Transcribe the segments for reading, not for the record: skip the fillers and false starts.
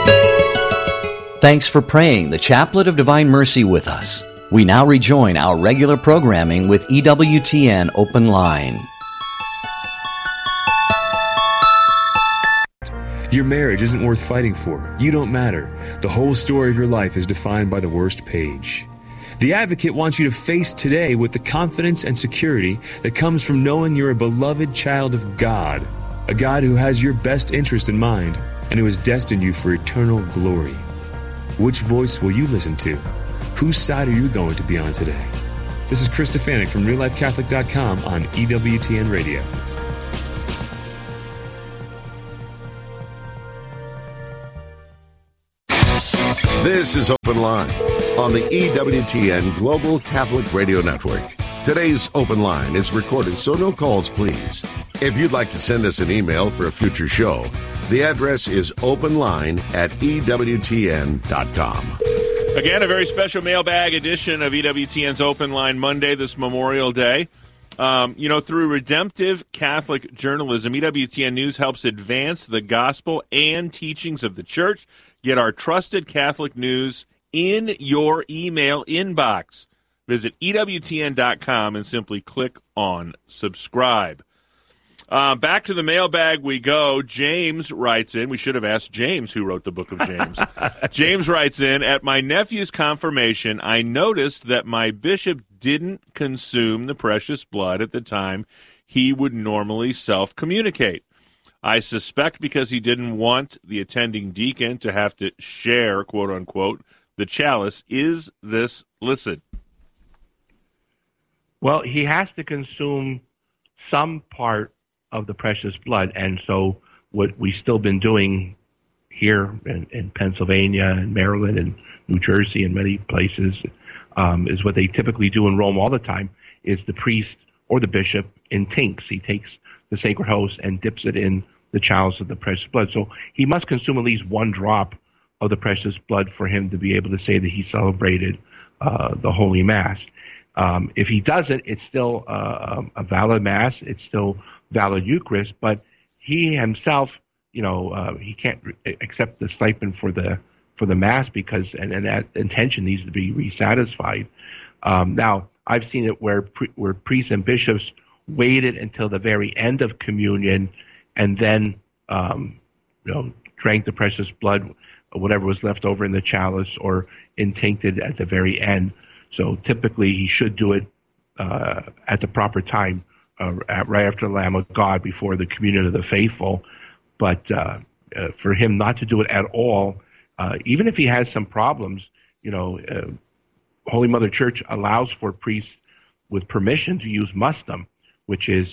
Thanks for praying the Chaplet of Divine Mercy with us. We now rejoin our regular programming with EWTN Open Line. Your marriage isn't worth fighting for. You don't matter. The whole story of your life is defined by the worst page. The Advocate wants you to face today with the confidence and security that comes from knowing you're a beloved child of God, a God who has your best interest in mind and who has destined you for eternal glory. Which voice will you listen to? Whose side are you going to be on today? This is Chris Stefanik from RealLifeCatholic.com on EWTN Radio. This is Open Line on the EWTN Global Catholic Radio Network. Today's Open Line is recorded, so no calls, please. If you'd like to send us an email for a future show, the address is openline@EWTN.com. Again, a very special mailbag edition of EWTN's Open Line Monday, this Memorial Day. Through redemptive Catholic journalism, EWTN News helps advance the gospel and teachings of the Church. Get our trusted Catholic news in your email inbox. Visit EWTN.com and simply click on subscribe. Back to the mailbag we go. James writes in. We should have asked James who wrote the book of James. James writes in, at my nephew's confirmation, I noticed that my bishop didn't consume the precious blood at the time he would normally self-communicate. I suspect because he didn't want the attending deacon to have to share, quote-unquote, the chalice. Is this licit? Well, he has to consume some part of the precious blood, and so what we've still been doing here in Pennsylvania and Maryland and New Jersey and many places is what they typically do in Rome all the time, is the priest or the bishop intincts. He takes the sacred host and dips it in the chalice of the precious blood. So he must consume at least one drop of the precious blood for him to be able to say that he celebrated the Holy Mass. If he doesn't, it's still a valid Mass. It's still valid Eucharist, but he himself, he can't accept the stipend for the Mass because and that intention needs to be resatisfied. Now, I've seen it where priests and bishops waited until the very end of communion and then drank the precious blood, whatever was left over in the chalice, or intincted at the very end. So typically he should do it at the proper time, right after the Lamb of God, before the communion of the faithful. But for him not to do it at all, even if he has some problems, Holy Mother Church allows for priests with permission to use mustum, which is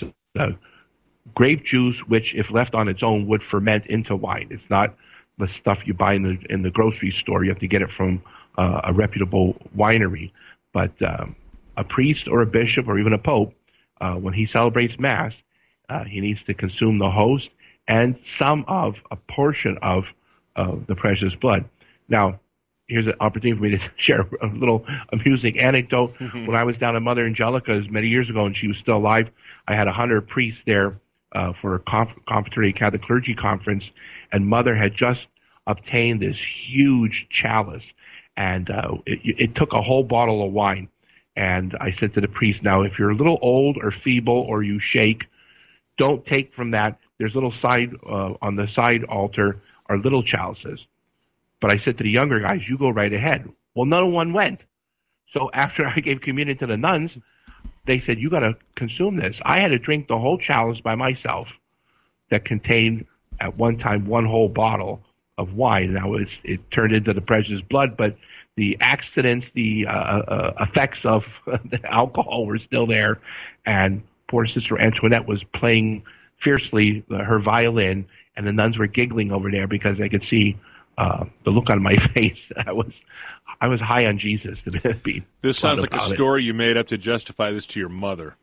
grape juice, which, if left on its own, would ferment into wine. It's not the stuff you buy in the grocery store. You have to get it from a reputable winery. But a priest or a bishop or even a pope, when he celebrates Mass, he needs to consume the host and a portion of the precious blood. Now, here's an opportunity for me to share a little amusing anecdote. Mm-hmm. When I was down at Mother Angelica's many years ago and she was still alive, I had 100 priests there for a Confraternity Catholic Clergy Conference, and Mother had just obtained this huge chalice, and it took a whole bottle of wine. And I said to the priest, now, if you're a little old or feeble or you shake, don't take from that. There's little on the side altar are little chalices. But I said to the younger guys, you go right ahead. Well, no one went. So after I gave communion to the nuns, they said, you got to consume this. I had to drink the whole chalice by myself that contained at one time one whole bottle of wine. Now it turned into the precious blood, but the accidents, the effects of the alcohol were still there. And poor Sister Antoinette was playing fiercely her violin, and the nuns were giggling over there because they could see the look on my face. I was high on Jesus. This sounds like a story you made up to justify this to your mother.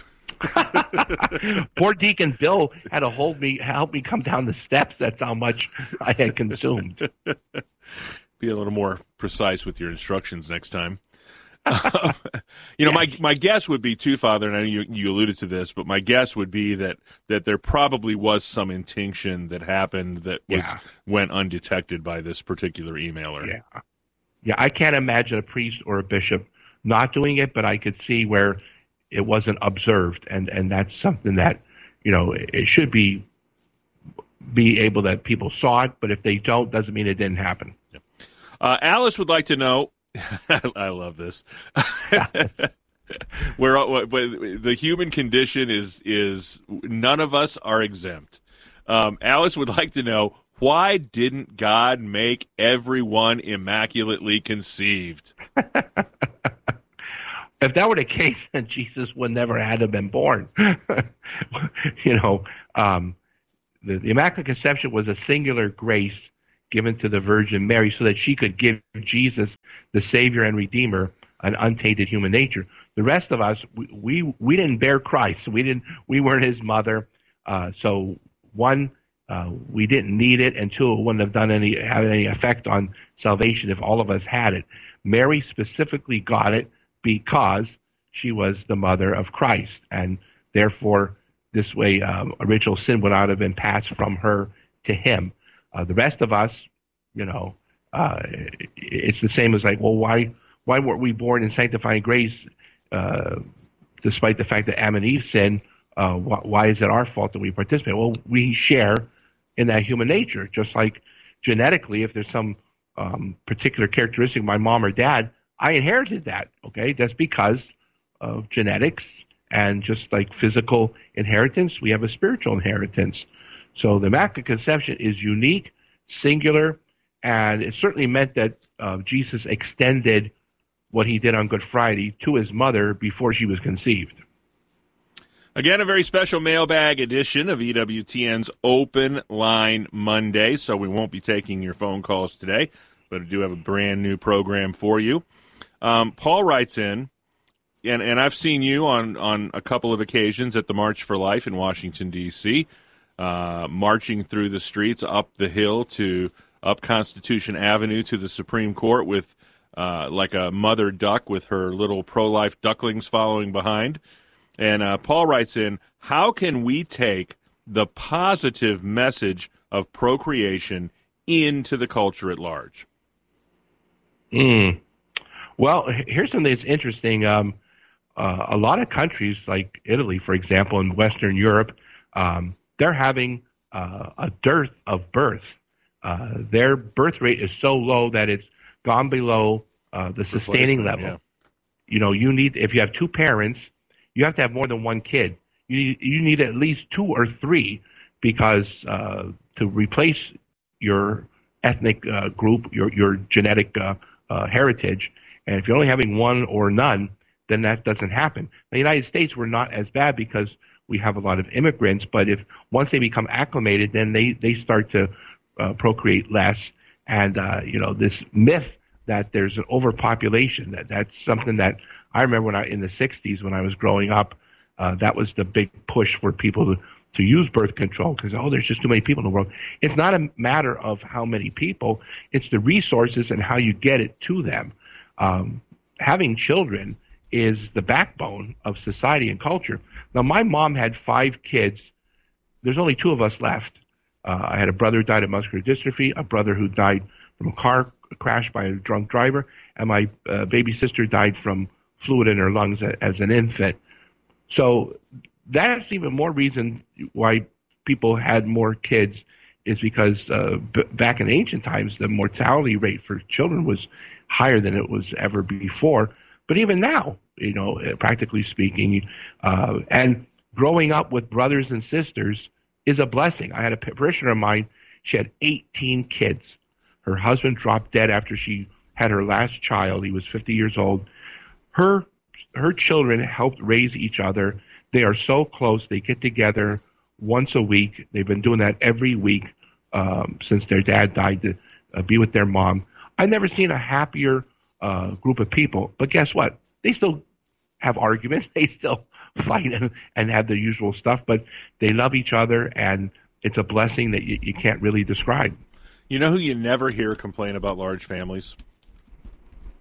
Poor Deacon Bill had to help me come down the steps. That's how much I had consumed. Be a little more precise with your instructions next time. Yes. my guess would be too, Father, and I know you alluded to this, but my guess would be that there probably was some intinction that happened that went undetected by this particular emailer. Yeah, I can't imagine a priest or a bishop not doing it, but I could see where it wasn't observed, and that's something that, it should be able that people saw it, but if they don't, doesn't mean it didn't happen. Alice would like to know, I love this, where the human condition is none of us are exempt. Alice would like to know, why didn't God make everyone immaculately conceived? If that were the case, then Jesus would never have been born. The Immaculate Conception was a singular grace given to the Virgin Mary so that she could give Jesus, the Savior and Redeemer, an untainted human nature. The rest of us, we didn't bear Christ. We weren't his mother. So one, we didn't need it, and two, it wouldn't have had any effect on salvation if all of us had it. Mary specifically got it because she was the mother of Christ, and therefore this way original sin would not have been passed from her to him. The rest of us, it's the same as like, well, why weren't we born in sanctifying grace despite the fact that Adam and Eve sinned? Why is it our fault that we participate? Well, we share in that human nature, just like genetically, if there's some particular characteristic of my mom or dad, I inherited that, okay? That's because of genetics, and just like physical inheritance, we have a spiritual inheritance. So the Immaculate Conception is unique, singular, and it certainly meant that Jesus extended what he did on Good Friday to his mother before she was conceived. Again, a very special mailbag edition of EWTN's Open Line Monday, so we won't be taking your phone calls today, but I do have a brand new program for you. Paul writes in, and I've seen you on a couple of occasions at the March for Life in Washington, D.C., marching through the streets, up the hill up Constitution Avenue to the Supreme Court with like a mother duck with her little pro-life ducklings following behind. And Paul writes in, how can we take the positive message of procreation into the culture at large? Well, here's something that's interesting. A lot of countries, like Italy, for example, in Western Europe, they're having a dearth of births. Their birth rate is so low that it's gone below the sustaining level. Yeah. You need, if you have two parents, you have to have more than one kid. You need at least two or three, because to replace your ethnic group, your genetic heritage, and if you're only having one or none, then that doesn't happen. In the United States, we're not as bad because we have a lot of immigrants, but once they become acclimated, then they start to procreate less. And this myth that there's an overpopulation, that's something that I remember in the 60s when I was growing up, that was the big push for people to use birth control, because, there's just too many people in the world. It's not a matter of how many people, it's the resources and how you get it to them. Having children is the backbone of society and culture. Now, my mom had 5 kids. There's only 2 of us left. I had a brother who died of muscular dystrophy, a brother who died from a car crash by a drunk driver, and my baby sister died from fluid in her lungs as an infant. So that's even more reason why people had more kids, is because back in ancient times, the mortality rate for children was higher than it was ever before. But even now, practically speaking, and growing up with brothers and sisters is a blessing. I had a parishioner of mine. She had 18 kids. Her husband dropped dead after she had her last child. He was 50 years old. Her children helped raise each other. They are so close. They get together once a week. They've been doing that every week since their dad died, to be with their mom. I've never seen a happier group of people. But guess what? They still have arguments. They still fight and have the usual stuff. But they love each other, and it's a blessing that you can't really describe. You know who you never hear complain about large families?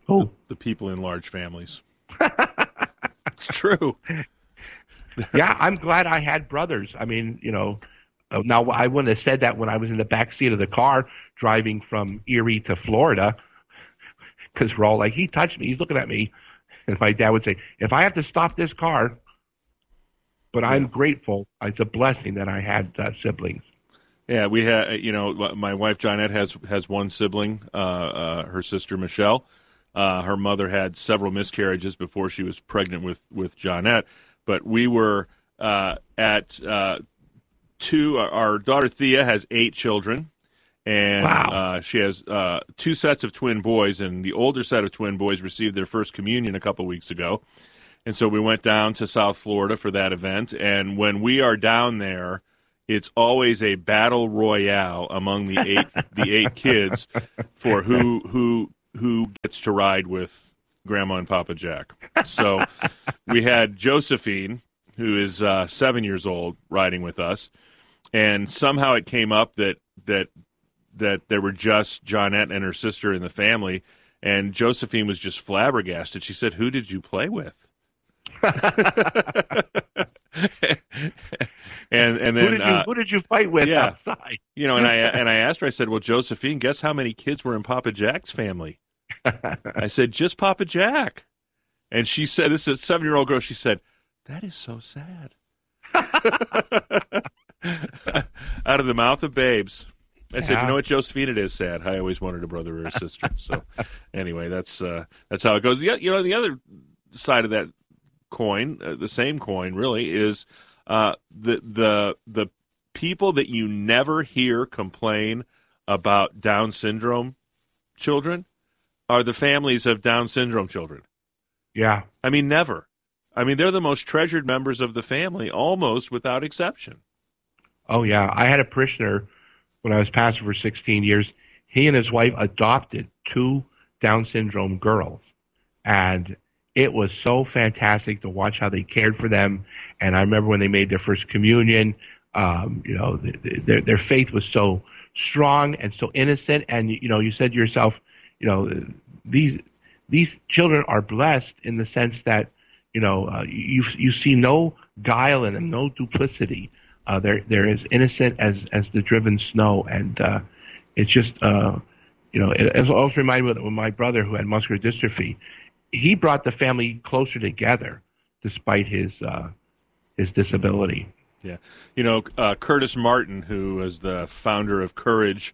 Who? The people in large families. It's true. Yeah, I'm glad I had brothers. I mean, now I wouldn't have said that when I was in the back seat of the car driving from Erie to Florida, because we're all like, he touched me, he's looking at me. And my dad would say, if I have to stop this car, but I'm grateful. It's a blessing that I had siblings. Yeah, we had, my wife Johnette has one sibling, her sister Michelle. Her mother had several miscarriages before she was pregnant with Johnette. But we were at two. Our daughter Thea has 8 children, and wow. She has 2 sets of twin boys. And the older set of twin boys received their first communion a couple weeks ago. And so we went down to South Florida for that event. And when we are down there, it's always a battle royale among the eight kids for who gets to ride with Grandma and Papa Jack. So we had Josephine, who is 7 years old, riding with us, and somehow it came up that there were just Johnette and her sister in the family, and Josephine was just flabbergasted. She said, "Who did you play with?" and then who did you fight with outside? And I asked her. I said, "Well, Josephine, guess how many kids were in Papa Jack's family?" I said, "Just Papa Jack." And she said, "This is a 7-year-old girl." She said, "That is so sad." Out of the mouth of babes. I said, "You know what, Josephine? It is sad. I always wanted a brother or a sister." So, anyway, that's how it goes. The other side of that coin, the same coin, really, is the people that you never hear complain about Down syndrome children are the families of Down syndrome children. Yeah. I mean, never. I mean, they're the most treasured members of the family, almost without exception. Oh, yeah. I had a parishioner when I was pastor for 16 years. He and his wife adopted 2 Down syndrome girls. And it was so fantastic to watch how they cared for them. And I remember when they made their first communion, their faith was so strong and so innocent. And, you said to yourself, these children are blessed in the sense that, you see no guile in them, no duplicity. They're as innocent as the driven snow. And it's just, it also reminded me of my brother who had muscular dystrophy. He brought the family closer together despite his disability. Yeah. Curtis Martin, who is the founder of Focus,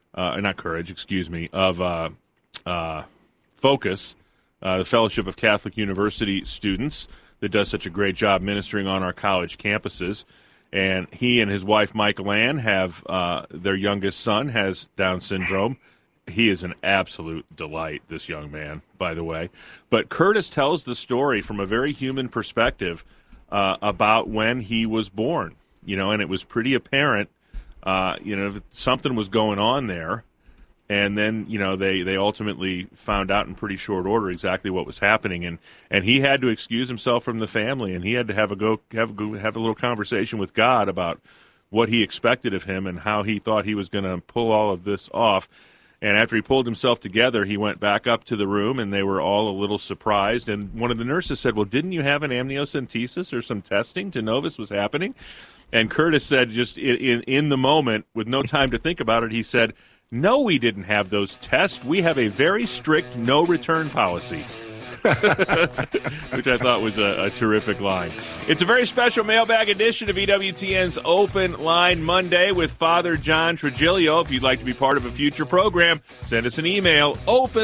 the Fellowship of Catholic University Students, that does such a great job ministering on our college campuses. And he and his wife, Michael Ann, have their youngest son has Down syndrome. He is an absolute delight, this young man, by the way. But Curtis tells the story from a very human perspective about when he was born, and it was pretty apparent, something was going on there. And then, they ultimately found out in pretty short order exactly what was happening, and he had to excuse himself from the family, and he had to have a little conversation with God about what he expected of him and how he thought he was going to pull all of this off. And after he pulled himself together, he went back up to the room, and they were all a little surprised. And one of the nurses said, "Well, didn't you have an amniocentesis or some testing to know this was happening?" And Curtis said, just in the moment, with no time to think about it, he said, "No, we didn't have those tests. We have a very strict no-return policy." Which I thought was a terrific line. It's a very special mailbag edition of EWTN's Open Line Monday with Father John Trigilio. If you'd like to be part of a future program, send us an email,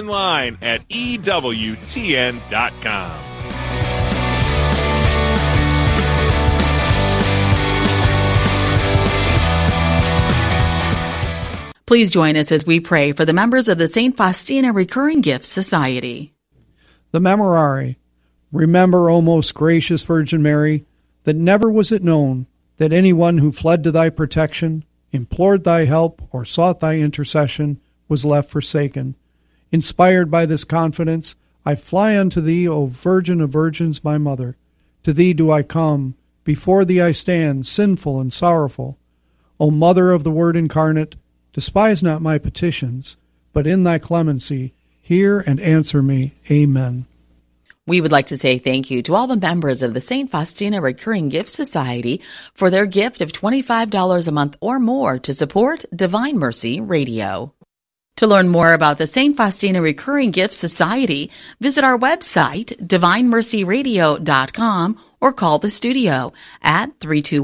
openline@EWTN.com. Please join us as we pray for the members of the St. Faustina Recurring Gifts Society. The Memorare. Remember, O most gracious Virgin Mary, that never was it known that anyone who fled to thy protection, implored thy help, or sought thy intercession was left forsaken. Inspired by this confidence, I fly unto thee, O Virgin of Virgins, my Mother. To thee do I come, before thee I stand, sinful and sorrowful. O Mother of the Word incarnate, despise not my petitions, but in thy clemency Hear and answer me. Amen. We would like to say thank you to all the members of the St. Faustina Recurring Gift Society for their gift of $25 a month or more to support Divine Mercy Radio. To learn more about the St. Faustina Recurring Gift Society, visit our website, divinemercyradio.com, or call the studio at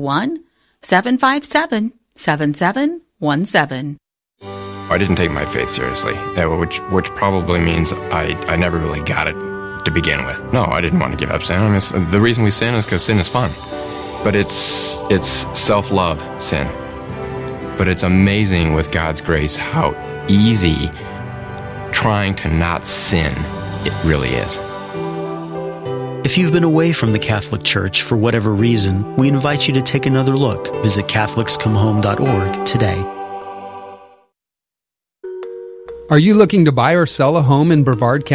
321-757-7717. I didn't take my faith seriously, which probably means I never really got it to begin with. No, I didn't want to give up sin. I mean, the reason we sin is because sin is fun. But it's self-love sin. But it's amazing with God's grace how easy trying to not sin it really is. If you've been away from the Catholic Church for whatever reason, we invite you to take another look. Visit CatholicsComeHome.org today. Are you looking to buy or sell a home in Brevard County?